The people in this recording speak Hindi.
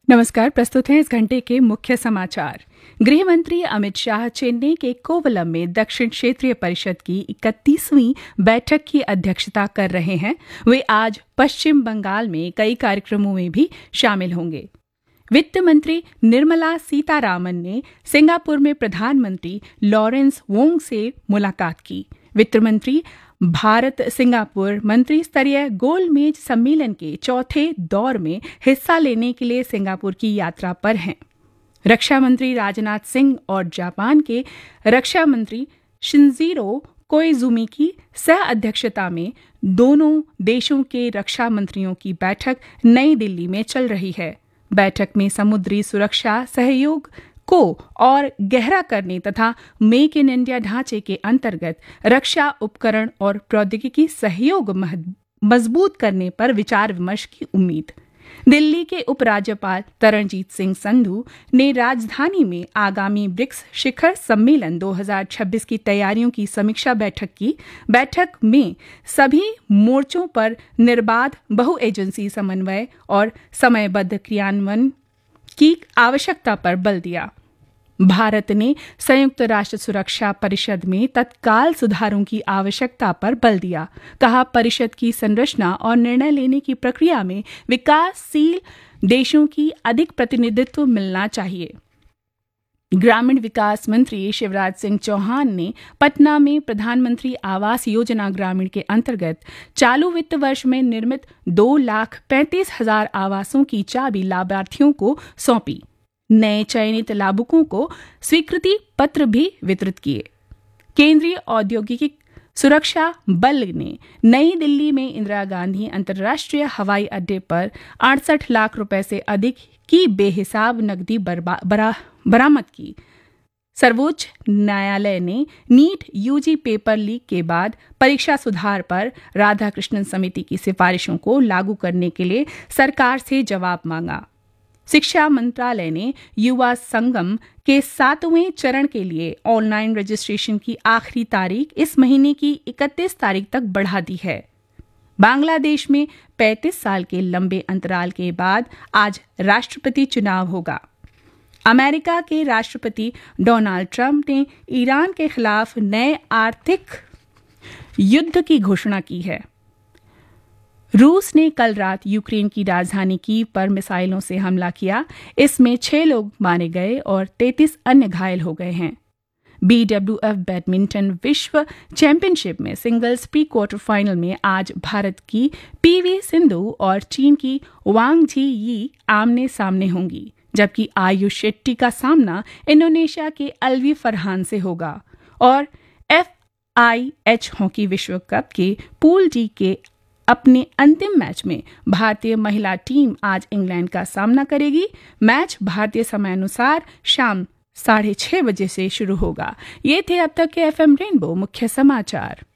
नमस्कार। प्रस्तुत हैं इस घंटे के मुख्य समाचार। गृह मंत्री अमित शाह चेन्नई के कोवलम में दक्षिण क्षेत्रीय परिषद की 31वीं बैठक की अध्यक्षता कर रहे हैं। वे आज पश्चिम बंगाल में कई कार्यक्रमों में भी शामिल होंगे। वित्त मंत्री निर्मला सीतारामन ने सिंगापुर में प्रधानमंत्री लॉरेंस वोंग से मुलाकात की। वित्त मंत्री भारत सिंगापुर मंत्री स्तरीय गोलमेज सम्मेलन के चौथे दौर में हिस्सा लेने के लिए सिंगापुर की यात्रा पर हैं। रक्षा मंत्री राजनाथ सिंह और जापान के रक्षा मंत्री शिंजीरो कोइजुमी की सह अध्यक्षता में दोनों देशों के रक्षा मंत्रियों की बैठक नई दिल्ली में चल रही है। बैठक में समुद्री सुरक्षा सहयोग को और गहरा करने तथा मेक इन इंडिया ढांचे के अंतर्गत रक्षा उपकरण और प्रौद्योगिकी सहयोग मजबूत करने पर विचार विमर्श की उम्मीद। दिल्ली के उपराज्यपाल तरणजीत सिंह संधू ने राजधानी में आगामी ब्रिक्स शिखर सम्मेलन 2026 की तैयारियों की समीक्षा बैठक की। बैठक में सभी मोर्चों पर निर्बाध बहु एजेंसी समन्वय और समयबद्ध क्रियान्वयन की आवश्यकता पर बल दिया। भारत ने संयुक्त राष्ट्र सुरक्षा परिषद में तत्काल सुधारों की आवश्यकता पर बल दिया। कहा, परिषद की संरचना और निर्णय लेने की प्रक्रिया में विकासशील देशों की अधिक प्रतिनिधित्व मिलना चाहिए। ग्रामीण विकास मंत्री शिवराज सिंह चौहान ने पटना में प्रधानमंत्री आवास योजना ग्रामीण के अंतर्गत चालू वित्त वर्ष में निर्मित 2,35,000 आवासों की चाबी लाभार्थियों को सौंपी। नए चयनित लाभुकों को स्वीकृति पत्र भी वितरित किए। केंद्रीय औद्योगिक सुरक्षा बल ने नई दिल्ली में इंदिरा गांधी अंतर्राष्ट्रीय हवाई अड्डे पर 68 लाख रुपए से अधिक की बेहिसाब नकदी बरामद की। सर्वोच्च न्यायालय ने नीट यूजी पेपर लीक के बाद परीक्षा सुधार पर राधाकृष्णन समिति की सिफारिशों को लागू करने के लिए सरकार से जवाब मांगा। शिक्षा मंत्रालय ने युवा संगम के 7वें चरण के लिए ऑनलाइन रजिस्ट्रेशन की आखिरी तारीख इस महीने की 31 तारीख तक बढ़ा दी है। बांग्लादेश में 35 साल के लंबे अंतराल के बाद आज राष्ट्रपति चुनाव होगा। अमेरिका के राष्ट्रपति डोनाल्ड ट्रंप ने ईरान के खिलाफ नए आर्थिक युद्ध की घोषणा की है। रूस ने कल रात यूक्रेन की राजधानी कीव पर मिसाइलों से हमला किया। इसमें 6 लोग मारे गए और 33 अन्य घायल हो गए हैं। BWF बैडमिंटन विश्व चैंपियनशिप में सिंगल्स प्री क्वार्टर फाइनल में आज भारत की PV सिंधु और चीन की वांग झी यी आमने सामने होंगी, जबकि आयुष शेट्टी का सामना इंडोनेशिया के अलवी फरहान से होगा। और FIH हॉकी विश्व कप के पूल D के अपने अंतिम मैच में भारतीय महिला टीम आज इंग्लैंड का सामना करेगी। मैच भारतीय समयानुसार शाम 6:30 बजे से शुरू होगा। ये थे अब तक के FM रेनबो मुख्य समाचार।